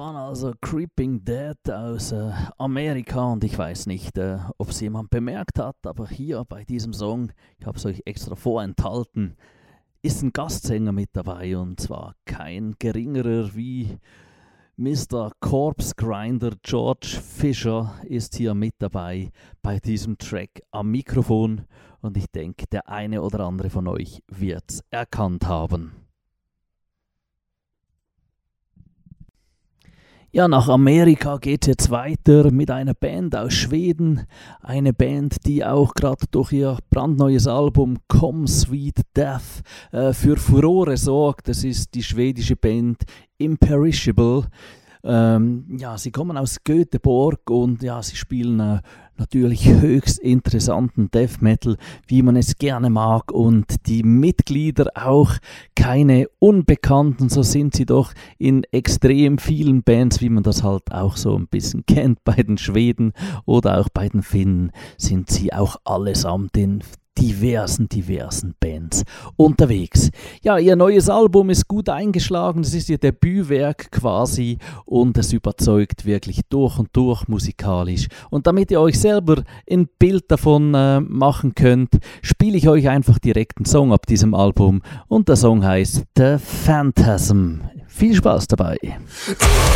waren also Creeping Dead aus Amerika und ich weiß nicht, ob es jemand bemerkt hat, aber hier bei diesem Song, ich habe es euch extra vorenthalten, ist ein Gastsänger mit dabei und zwar kein geringerer wie Mr. Corpse Grinder George Fisher ist hier mit dabei bei diesem Track am Mikrofon und ich denke, der eine oder andere von euch wird es erkannt haben. Ja, nach Amerika geht es jetzt weiter mit einer Band aus Schweden. Eine Band, die auch gerade durch ihr brandneues Album Come Sweet Death für Furore sorgt. Das ist die schwedische Band Imperishable. Sie kommen aus Göteborg und ja, sie spielen natürlich höchst interessanten Death Metal, wie man es gerne mag, und die Mitglieder auch keine Unbekannten, so sind sie doch in extrem vielen Bands, wie man das halt auch so ein bisschen kennt bei den Schweden oder auch bei den Finnen, sind sie auch allesamt in diversen Bands unterwegs. Ja, ihr neues Album ist gut eingeschlagen, es ist ihr Debütwerk quasi und es überzeugt wirklich durch und durch musikalisch. Und damit ihr euch selber ein Bild davon machen könnt, spiele ich euch einfach direkt einen Song ab diesem Album und der Song heißt The Phantasm. Viel Spaß dabei!